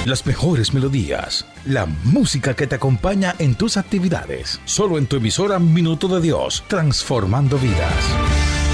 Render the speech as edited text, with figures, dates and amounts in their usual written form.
Las mejores melodías, la música que te acompaña en tus actividades. Solo en tu emisora Minuto de Dios, transformando vidas.